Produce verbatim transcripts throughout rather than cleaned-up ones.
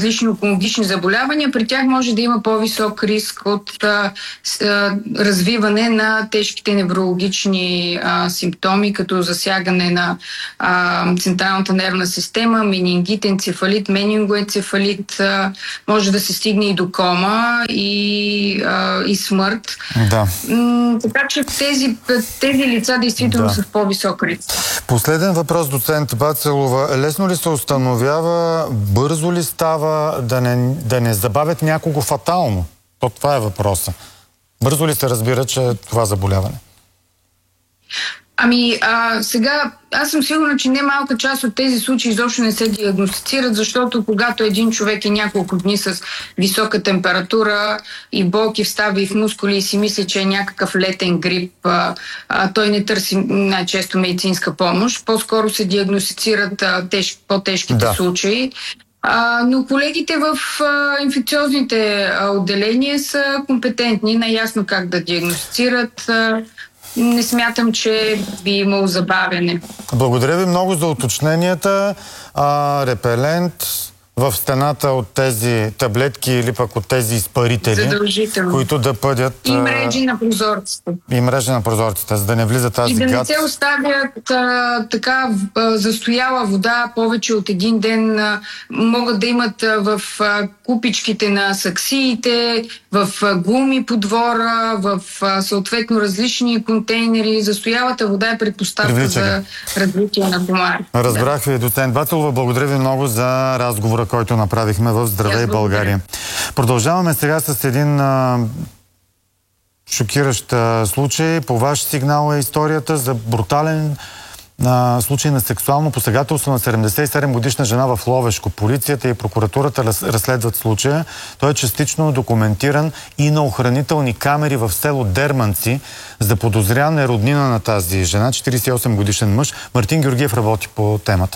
различни онкологични заболявания, при тях може да има по-висок риск от а, с, а, развиване на тежките неврологични а, симптоми, като засягане на а, централната нервна система, менингит, енцефалит, менингоенцефалит, а, може да се стигне и до кома и, а, и смърт. Да. М- така че тези, тези лица действително да. са в по-висок риск. Последен въпрос, доцент Бацелова. Лесно ли се установява, бързо ли става, да не, да не забавят някого фатално? То това е въпроса. Бързо ли се разбира, че е това заболяване? Ами, а, сега, аз съм сигурна, че немалка част от тези случаи изобщо не се диагностицират, защото когато един човек е няколко дни с висока температура и болки в стави и в мускули и си мисли, че е някакъв летен грип, а, а, той не търси най-често медицинска помощ. По-скоро се диагностицират а, теж, по-тежките да. случаи. А, но колегите в а, инфекциозните а, отделения са компетентни, наясно как да диагностицират. А, Не смятам, че би имало забавяне. Благодаря ви много за уточненията. А, репелент в стената от тези таблетки или пък от тези изпарители, които да бъдат... И мрежи на прозорците. И мрежи на прозорците, за да не влиза тази гад. И да не се оставят а, така а, застояла вода повече от един ден. А, могат да имат а, в а, купичките на саксиите, в а, гуми по двора, в а, съответно различни контейнери. Застоялата вода е предпоставка за развитие на комари. Разбрах ви, доцент Бацелова. Благодаря ви много за разговора, който направихме в Здравей България. Продължаваме сега с един а, шокиращ а, случай. По ваш сигнал е историята за брутален а, случай на сексуално посегателство на седемдесет и седем годишна жена в Ловешко. Полицията и прокуратурата разследват случая. Той е частично документиран и на охранителни камери в село Дерманци. За подозрян е роднина на тази жена, четиридесет и осем годишен мъж. Мартин Георгиев работи по темата.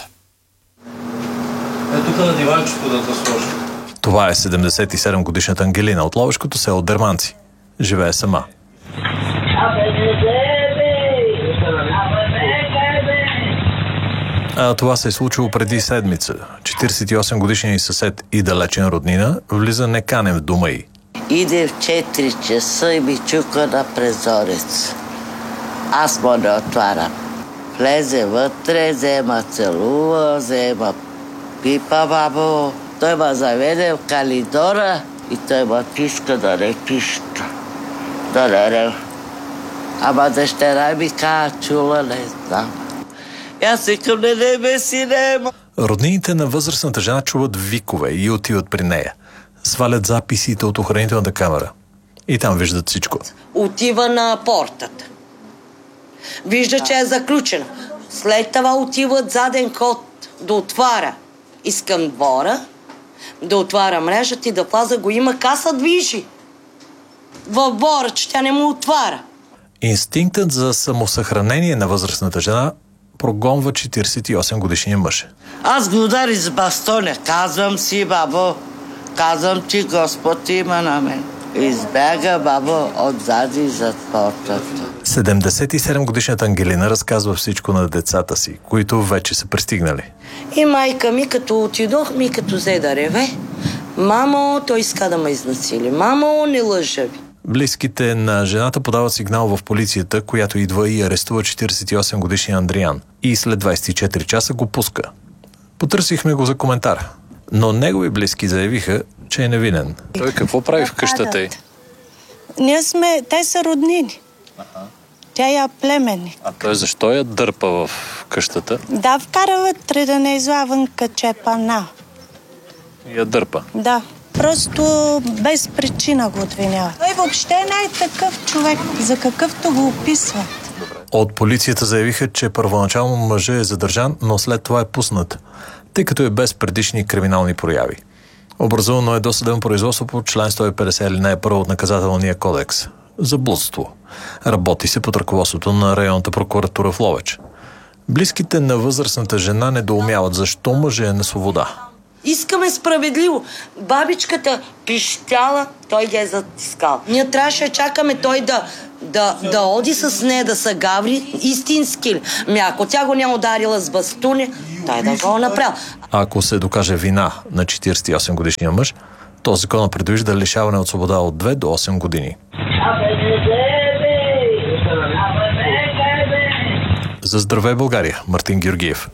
Е, тук на диванчето да те сложи. Това е седемдесет и седем годишната Ангелина от Ловешкото село Дерманци. Живее сама. А това се е случило преди седмица. четиридесет и осем годишният съсед и далечен роднина влиза неканен в дома й. Иде в четири часа и ми чука на прозорец. Аз му не отварям. Влезе вътре, взема целува, взема пипа, бабо. Той ме заведе в калидора и той ме писка да не пища. Да не рев. Ама дъщеря ми каза, чула, не знам. Аз викам, не, не ме си, нема. Роднините на възрастната жена чуват викове и отиват при нея. Свалят записите от охранителната камера. И там виждат всичко. Отива на портата. Вижда, че е заключена. След това отиват заден ход да отваря. Искам двора, да отваря мрежата и да паза го. Има каса движи. В двора, че тя не му отваря. Инстинктът за самосъхранение на възрастната жена прогонва четиридесет и осем годишния мъж. Аз го удари с бастоня. Казвам си, бабо, казвам ти, Господ има на мен. Избяга, бабо, отзади зад портата. седемдесет и седем годишната Ангелина разказва всичко на децата си, които вече са пристигнали. И майка ми, като отидох, ми като взе да реве. Мамо, той иска да ме изнасили. Мамо, не лъжа ви. Близките на жената подават сигнал в полицията, която идва и арестува четиридесет и осем годишния Андриан. И след двадесет и четири часа го пуска. Потърсихме го за коментар, но негови близки заявиха, че е невинен. Той какво прави в къщата й? Ние сме, те са роднини. Ага. Тя я племенник. А той защо я дърпа в къщата? Да, вкара вътре да не излавам качепана. Я дърпа? Да. Просто без причина го обвинява. Той въобще не е такъв човек, за какъвто го описват. От полицията заявиха, че първоначално мъжът е задържан, но след това е пуснат, тъй като е без предишни криминални прояви. Образувано е досъдебно производство по член сто и петдесет алинея първа от Наказателния кодекс за блудство. Работи се под ръководството на районната прокуратура в Ловеч. Близките на възрастната жена недоумяват защо мъжът е на свобода. Искаме справедливо. Бабичката пищяла, той ги е затискал. Ние трябваше да чакаме той да, да, да оди с нея, да са гаври истински ли. Ми ако тя го не ударила с бастуни, той да го направил. Ако се докаже вина на четиридесет и осем годишния мъж, то законът предвижда лишаване от свобода от две до осем години. За Здравей България, Мартин Георгиев.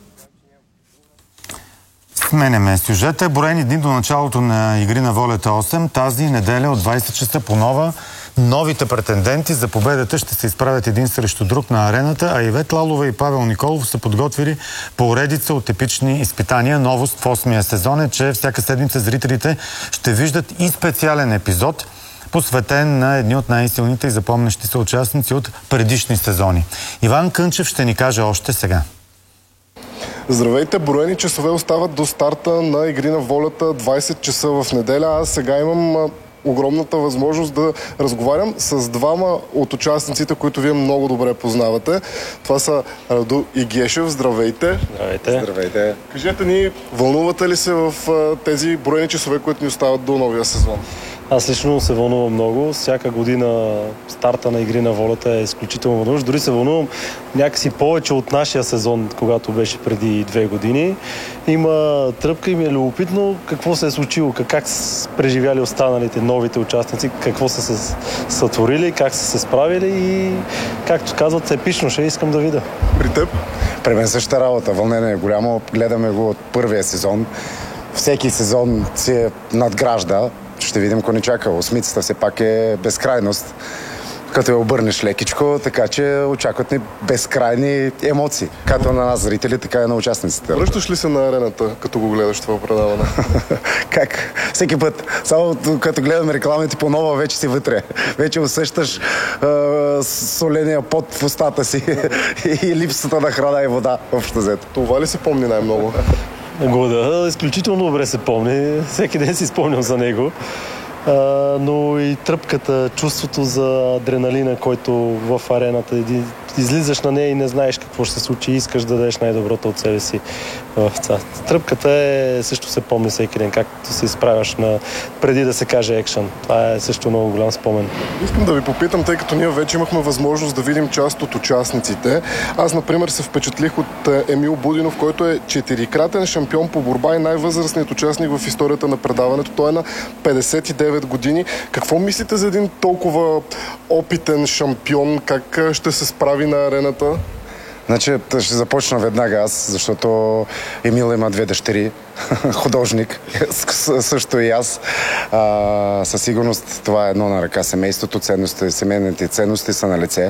Сменяме сюжета. Броени дни до началото на Игри на волята осем. Тази неделя от двайсет часа по нова. Новите претенденти за победата ще се изправят един срещу друг на арената, а Ивет Лалова и Павел Николов са подготвили поредица от епични изпитания. Новост в осмия сезон е, че всяка седмица зрителите ще виждат и специален епизод, посветен на едни от най-силните и запомнящи се участници от предишни сезони. Иван Кънчев ще ни каже още сега. Здравейте, броени часове остават до старта на Игри на волята, двайсет часа в неделя. Аз сега имам а, огромната възможност да разговарям с двама от участниците, които вие много добре познавате. Това са Раду и Гешев. Здравейте. Здравейте. Здравейте. Кажете ни, вълнувате ли се в а, тези броени часове, които ни остават до новия сезон? Аз лично се вълнувам много. Всяка година старта на Игри на волята е изключително вълнуващ. Дори се вълнувам някакси повече от нашия сезон, когато беше преди две години. Има тръпка и ми е любопитно какво се е случило, как са преживяли останалите новите участници, какво са се сътворили, как са се справили и, както казват, епично ще искам да видя. При теб? При мен същата работа. Вълнение е голямо. Гледаме го от първия сезон. Всеки сезон се надгражда. Ще видим какво ни чака. Осмицата все пак е безкрайност, като я обърнеш лекичко, така че очакват ни безкрайни емоции. Както на нас зрители, така и на участниците. Връщаш ли се на арената, като го гледаш това предаване? Как? Всеки път. Само като гледаме рекламите по нова, вече си вътре. Вече усещаш е, соления пот в устата си и липсата на храна и вода общо взето. Това ли се помни най-много? Года, изключително добре се помни. Всеки ден си спомням за него. А, но и тръпката, чувството за адреналина, който в арената, излизаш на нея и не знаеш какво ще се случи и искаш да дадеш най-доброто от себе си в това. Тръпката е, също се помни всеки ден, както се изправяш на, преди да се каже екшън. Това е също много голям спомен. Искам да ви попитам, тъй като ние вече имахме възможност да видим част от участниците. Аз, например, се впечатлих от Емил Будинов, който е четирикратен шампион по борба и най-възрастният участник в историята на предаването. Той е на петдесет и девет години. Какво мислите за един толкова опитен шампион? Как ще се справи на арената? Значи, ще започна веднага аз, защото Емил има две дъщери, художник, също и аз. А, със сигурност това е едно на ръка. Семейството, ценности, семейните ценности са на лице,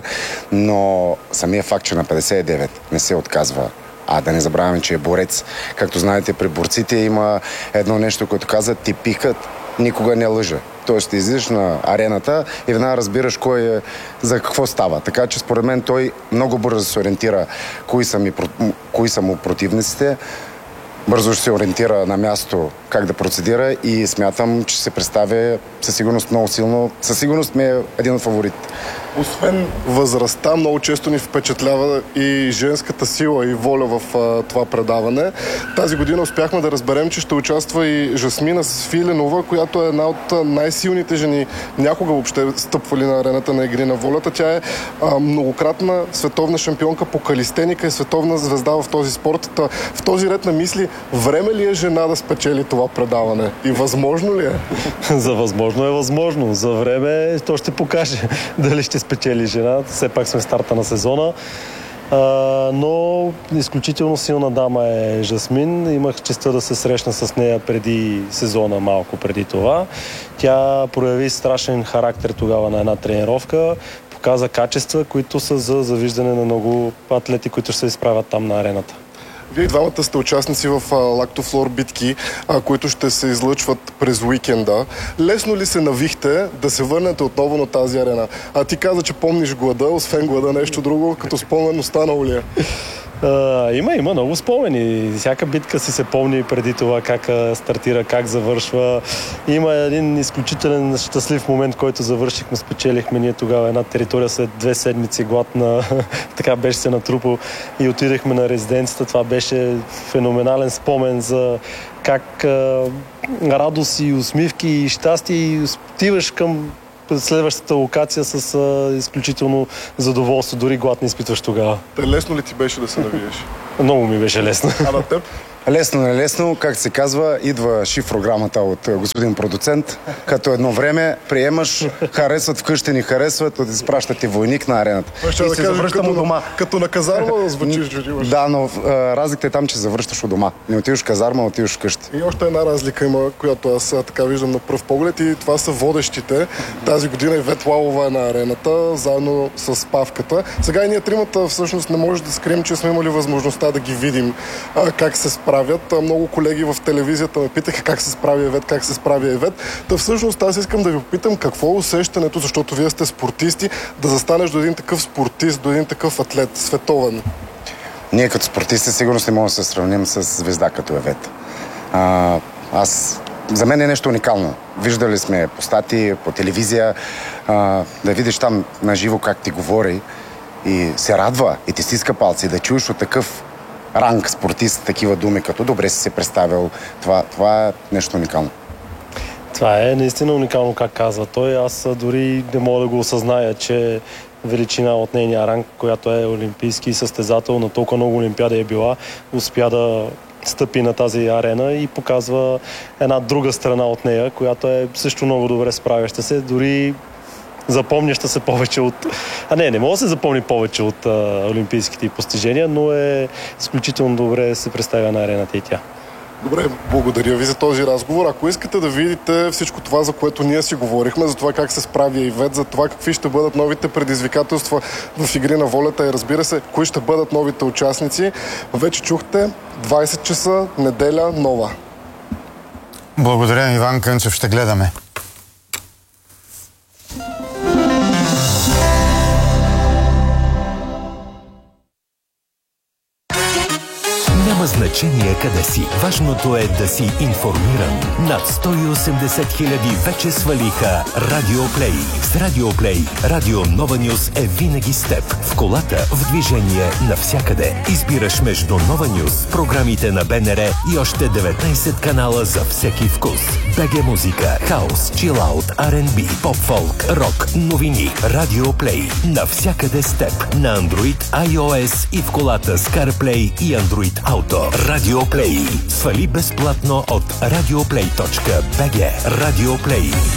но самия факт, че на петдесет и девет не се отказва. А да не забравяме, че е борец. Както знаете, при борците има едно нещо, което каза: типикът никога не лъже. Тоест, ти излизаш на арената и веднага разбираш кой е, за какво става. Така че, според мен, той много бързо се ориентира кои са, ми, кои са му противниците. Бързо ще се ориентира на място как да процедира и смятам, че се представя със сигурност много силно. Със сигурност ми е един от фаворитите. Освен възрастта, много често ни впечатлява и женската сила и воля в а, това предаване. Тази година успяхме да разберем, че ще участва и Жасмина Свиленова, която е една от най-силните жени, някога въобще стъпвали на арената на Игри на волята. Тя е а, многократна световна шампионка по калистеника и световна звезда в този спорт. Та, в този ред на мисли, време ли е жена да спечели това предаване? И възможно ли е? За възможно е възможно. За време то ще покаже дали ще спечели жена. Все пак сме в старта на сезона. А, но изключително силна дама е Жасмин. Имах честта да се срещна с нея преди сезона, малко преди това. Тя прояви страшен характер тогава на една тренировка. Показа качества, които са за завиждане на много атлети, които ще се изправят там на арената. Вие двамата сте участници в а, лактофлор битки, а, които ще се излъчват през уикенда. Лесно ли се навихте да се върнете отново на тази арена? А ти каза, че помниш глада, освен глада нещо друго, като спомен останало ли е? А, има, има много спомени. Всяка битка си се помни преди това как стартира, как завършва. Има един изключителен щастлив момент, който завършихме, спечелихме ние тогава една територия след две седмици глад на... така беше се натрупал и отидехме на резиденцията. Това беше феноменален спомен за как а, радост и усмивки и щастие и отиваш към следващата локация с а, изключително задоволство. Дори глад не изпитваш тогава. Та лесно ли ти беше да се навиеш? Много ми беше лесно. А на теб? Лесно, не лесно, как се казва, идва шифрограмата от господин продуцент, като едно време приемаш, харесват вкъщи, ни харесват, изпращат ти войник на арената. Ще и да се кажа, завръщам като, у дома. Като на казарма звучиш, че отиваш. Да, но а, разликата е там, че завръщаш у дома. Не отиваш в казарма, отиваш вкъщи. И още една разлика има, която аз така виждам на пръв поглед, и това са водещите. Тази година Ивет Лалова е на арената, заедно с Павката. Сега и ние тримата всъщност не може да скрием, че сме имали възможността да ги видим а, как се справят. Много колеги в телевизията ме питаха как се справи Ивет, как се справи Ивет. Та всъщност аз искам да ви попитам какво е усещането, защото вие сте спортисти, да застанеш до един такъв спортист, до един такъв атлет, световен. Ние като спортисти сигурно не можем да се сравним с звезда като Ивет. А, аз за мен е нещо уникално. Виждали сме по статии, по телевизия, а, да видиш там наживо как ти говори и се радва, и ти стиска палци, да чуеш от такъв ранг спортист такива думи, като добре си се представил. Това, това е нещо уникално. Това е наистина уникално, как казва той. Аз дори не мога да го осъзная, че величина от нейния ранг, която е олимпийски състезател, на толкова много олимпиада е била, успя да стъпи на тази арена и показва една друга страна от нея, която е също много добре справяща се, дори запомняща се повече от... А не, не мога да се запомни повече от а, олимпийските постижения, но е изключително добре се представя на арената и тя. Добре, благодаря ви за този разговор. Ако искате да видите всичко това, за което ние си говорихме, за това как се справя Ивет, за това какви ще бъдат новите предизвикателства в Игри на волята и разбира се, кои ще бъдат новите участници, вече чухте, двайсет часа, неделя, нова. Благодаря, Иван Кънчев, ще гледаме. Няма значение къде си. Важното е да си информиран. Над сто и осемдесет хиляди вече свалиха Радиоплей. С Радиоплей Радио Нова Нюз е винаги с теб. В колата, в движение, навсякъде. Избираш между Нова Нюз, програмите на БНР и още деветнайсет канала за всеки вкус. БГ музика, хаус, чилаут, Ар енд Би, поп-фолк, рок, новини. Радиоплей. Навсякъде с теб. На Android, iOS и в колата с CarPlay и Android Auto. Радиоплей. Свали безплатно от радиоплей точка би джи. Радиоплей.